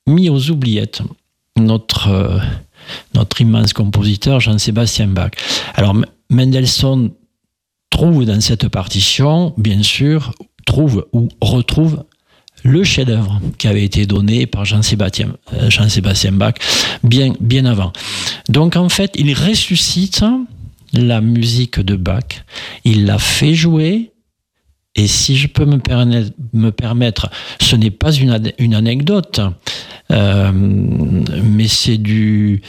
mis aux oubliettes notre immense compositeur Jean-Sébastien Bach. Alors Mendelssohn trouve dans cette partition, bien sûr, retrouve le chef-d'œuvre qui avait été donné par Jean-Sébastien Bach bien avant. Donc en fait, il ressuscite la musique de Bach, il la fait jouer, et si je peux me permettre, ce n'est pas une anecdote, mais c'est du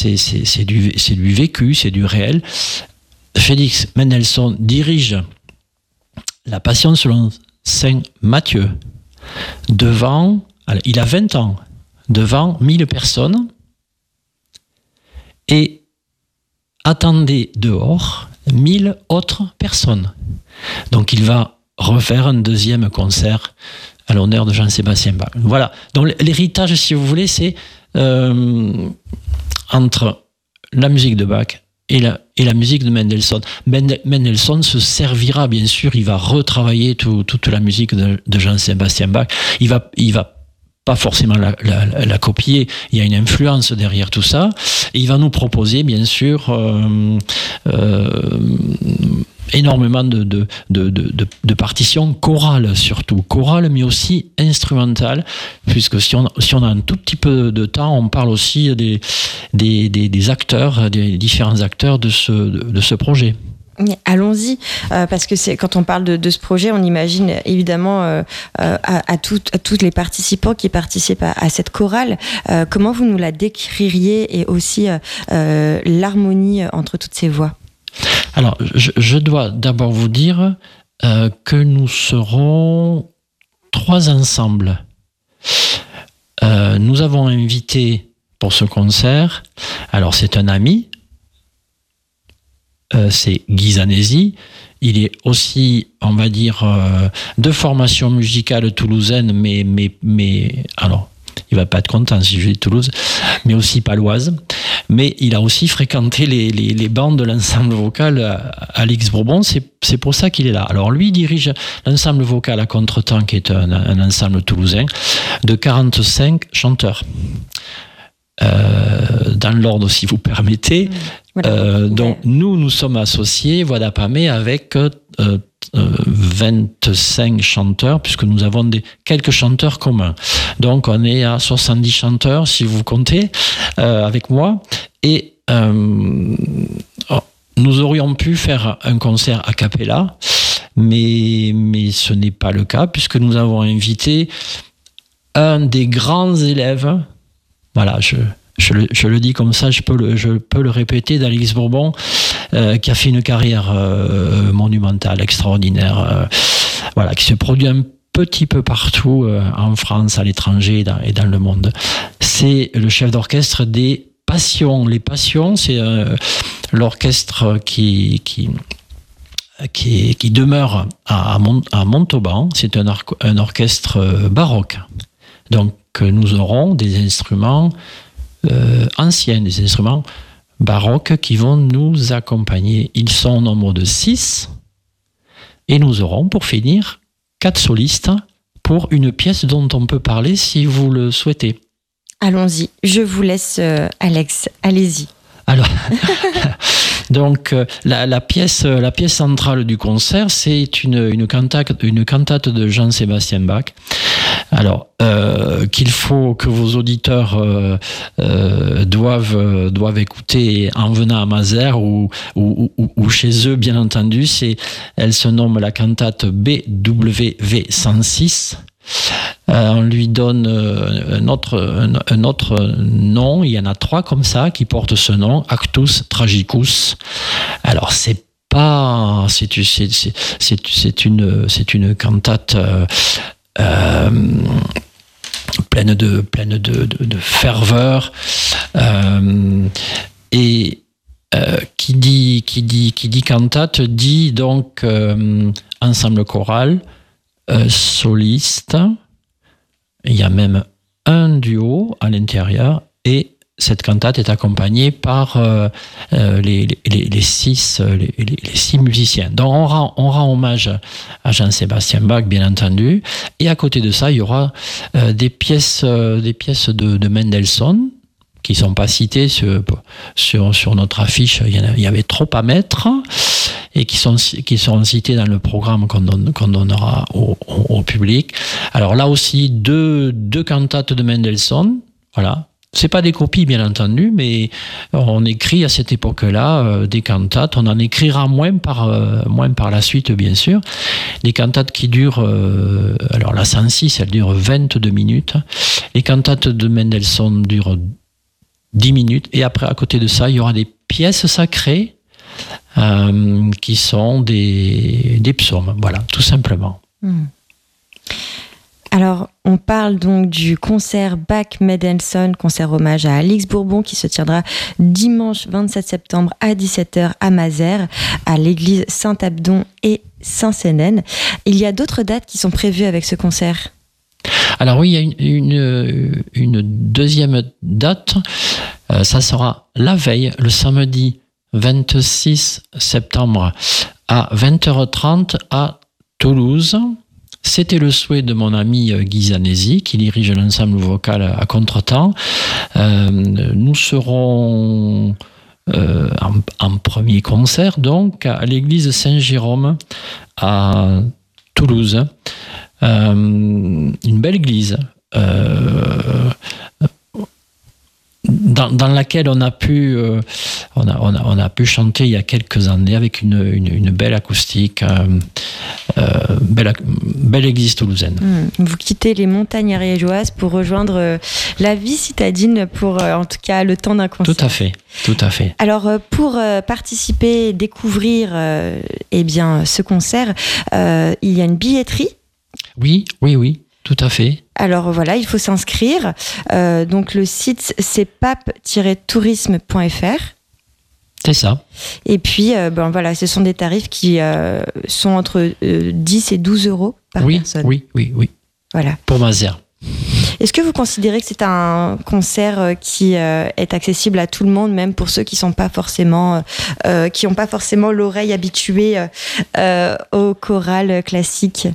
vécu, c'est du réel. Félix Mendelssohn dirige la Passion selon Saint Matthieu il a 20 ans, devant 1000 personnes, et attendez dehors 1000 autres personnes. Donc il va refaire un deuxième concert à l'honneur de Jean-Sébastien Bach. Voilà. Donc l'héritage, si vous voulez, c'est entre la musique de Bach et la musique de Mendelssohn. Mendelssohn se servira, bien sûr, il va retravailler toute la musique de Jean-Sébastien Bach. Il va pas forcément la copier, il y a une influence derrière tout ça. Et il va nous proposer, bien sûr, énormément de partitions chorales, surtout chorales, mais aussi instrumentales, puisque si on a un tout petit peu de temps, on parle aussi des acteurs, des différents acteurs de ce projet. Allons-y, parce que quand on parle de ce projet, on imagine évidemment à tous les participants qui participent à cette chorale. Comment vous nous la décririez, et aussi l'harmonie entre toutes ces voix? Alors, je dois d'abord vous dire que nous serons 3 ensembles. Nous avons invité pour ce concert, alors c'est un ami, c'est Guy Zanesi. Il est aussi, on va dire, de formation musicale toulousaine, mais alors, il va pas être content si je dis Toulouse, mais aussi paloise. Mais il a aussi fréquenté les bandes de l'ensemble vocal à l'Aix-Bourbon, c'est pour ça qu'il est là. Alors lui dirige l'ensemble vocal à Contretemps, qui est un ensemble toulousain, de 45 chanteurs. Dans l'ordre, si vous permettez. Voilà. Donc nous sommes associés, Voix d'Apamé, avec 25 chanteurs, puisque nous avons quelques chanteurs communs. Donc on est à 70 chanteurs, si vous comptez, avec moi. Et nous aurions pu faire un concert a cappella, mais ce n'est pas le cas, puisque nous avons invité un des grands élèves. Voilà, je le dis comme ça, je peux le répéter, d'Alix Bourbon, qui a fait une carrière monumentale, extraordinaire, voilà, qui se produit un petit peu partout en France, à l'étranger et dans le monde. C'est le chef d'orchestre des Passions. Les Passions, c'est l'orchestre qui demeure à Montauban. C'est un orchestre baroque. Donc nous aurons des instruments anciens, des instruments baroques qui vont nous accompagner. Ils sont au nombre de 6, et nous aurons, pour finir, 4 solistes pour une pièce dont on peut parler si vous le souhaitez. Allons-y, je vous laisse, Alex, allez-y. Alors, donc la pièce centrale du concert, c'est une cantate de Jean-Sébastien Bach. Alors, qu'il faut que vos auditeurs doivent écouter en venant à Mazères ou chez eux, bien entendu. Elle se nomme la cantate BWV 106. On lui donne un autre nom. Il y en a 3 comme ça qui portent ce nom, Actus Tragicus. Alors c'est une cantate pleine de ferveur, et qui dit cantate dit donc ensemble choral, soliste. Il y a même un duo à l'intérieur, et cette cantate est accompagnée par les 6 musiciens. Donc on rend hommage à Jean-Sébastien Bach, bien entendu, et à côté de ça, il y aura des pièces de Mendelssohn qui ne sont pas citées sur notre affiche. Il y avait trop à mettre, et qui seront cités dans le programme qu'on donnera au public. Alors là aussi, deux cantates de Mendelssohn, voilà. C'est pas des copies, bien entendu, mais on écrit à cette époque-là des cantates. On en écrira moins par la suite, bien sûr. Des cantates qui durent, alors la 106, elle dure 22 minutes. Les cantates de Mendelssohn durent 10 minutes. Et après, à côté de ça, il y aura des pièces sacrées qui sont des psaumes. Voilà, tout simplement. Alors, on parle donc du concert Bach-Mendelssohn, concert hommage à Alix Bourbon, qui se tiendra dimanche 27 septembre à 17h à Mazères, à l'église Saint-Abdon et Saint-Sénène. Il y a d'autres dates qui sont prévues avec ce concert? Alors oui, il y a une deuxième date. Ça sera la veille, le samedi 26 septembre à 20h30 à Toulouse. C'était le souhait de mon ami Guy Zanesi, qui dirige l'ensemble vocal à Contretemps. Nous serons en premier concert, donc, à l'église Saint-Jérôme à Toulouse. Une belle église. Dans laquelle on a pu chanter il y a quelques années avec une belle acoustique, belle église toulousaine. Vous quittez les montagnes ariégeoises pour rejoindre la vie citadine pour en tout cas le temps d'un concert. Tout à fait. Alors pour participer, découvrir ce concert, il y a une billetterie. Oui, tout à fait. Alors voilà, il faut s'inscrire. Donc le site, c'est pape-tourisme.fr. C'est ça. Et puis, ce sont des tarifs qui sont entre 10 et 12 euros par personne. Oui. Voilà. Pour Mazères. Est-ce que vous considérez que c'est un concert qui est accessible à tout le monde, même pour ceux qui n'ont pas forcément l'oreille habituée au choral classique?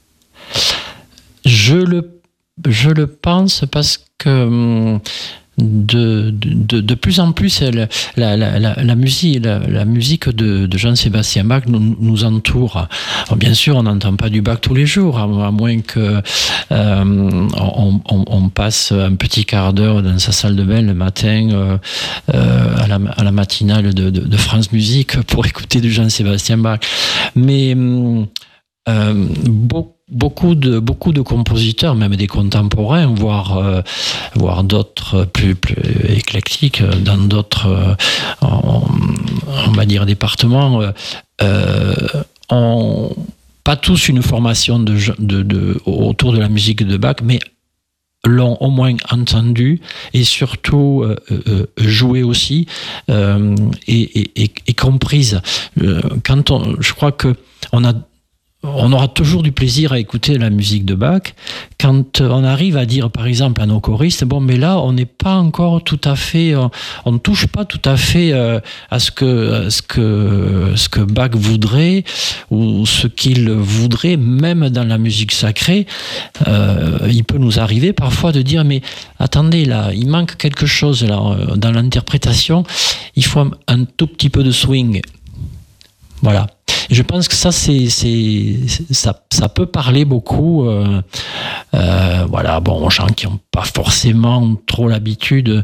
Je le pense parce que de plus en plus la musique de Jean-Sébastien Bach nous entoure. Alors, bien sûr, on n'entend pas du Bach tous les jours, à moins que on passe un petit quart d'heure dans sa salle de bain le matin à la matinale de France Musique pour écouter du Jean-Sébastien Bach. Mais beaucoup de compositeurs, même des contemporains, voire d'autres plus éclectiques dans d'autres, on va dire, départements, ont pas tous une formation autour de la musique de Bach, mais l'ont au moins entendu et surtout joué aussi et comprise. Je crois que on aura toujours du plaisir à écouter la musique de Bach quand on arrive à dire, par exemple, à nos choristes, mais là, on n'est pas encore tout à fait, on ne touche pas tout à fait à ce que Bach voudrait ou ce qu'il voudrait, même dans la musique sacrée. Il peut nous arriver parfois de dire, mais attendez, là, il manque quelque chose là dans l'interprétation. Il faut un tout petit peu de swing. Voilà. Je pense que ça peut parler beaucoup aux gens qui n'ont pas forcément trop l'habitude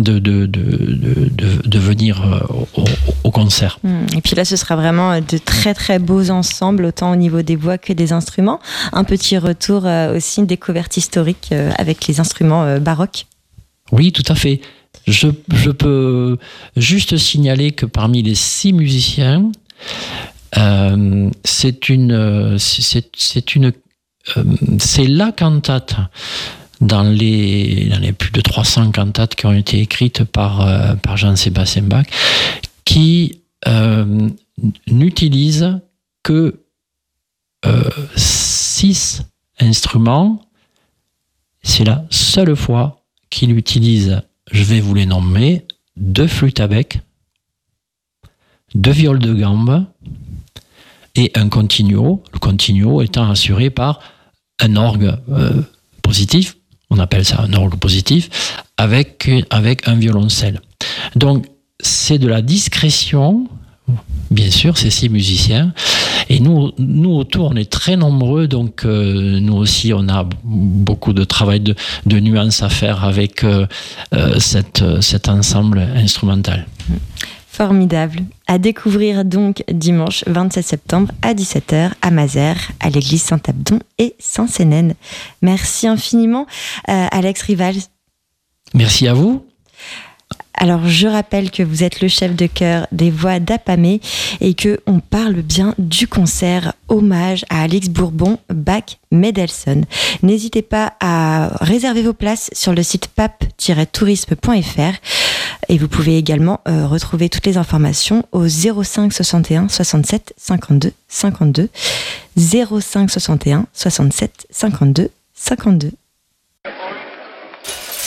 de venir au concert. Et puis là, ce sera vraiment de très très beaux ensembles, autant au niveau des voix que des instruments. Un petit retour aussi, une découverte historique avec les instruments baroques. Oui, tout à fait. Je peux juste signaler que parmi les 6 musiciens, c'est la cantate dans les plus de 300 cantates qui ont été écrites par Jean-Sébastien Bach, qui n'utilise que 6 instruments. C'est la seule fois qu'il utilise je vais vous les nommer, 2 flûtes à bec, 2 viols de gambe et un continuo, le continuo étant assuré par un orgue positif, on appelle ça un orgue positif, avec un violoncelle. Donc, c'est de la discrétion, bien sûr, c'est 6 musiciens. Et nous autour, on est très nombreux, donc nous aussi, on a beaucoup de travail de nuances à faire avec cet ensemble instrumental. Formidable. À découvrir donc dimanche 27 septembre à 17h à Mazères, à l'église Saint-Abdon et Saint-Sénène. Merci infiniment, Alex Rival. Merci à vous. Alors, je rappelle que vous êtes le chef de chœur des Voix d'Apamée et qu'on parle bien du concert hommage à Alix Bourbon, Bach, Mendelssohn. N'hésitez pas à réserver vos places sur le site pape-tourisme.fr et vous pouvez également retrouver toutes les informations au 05 61 67 52 52 05 61 67 52 52.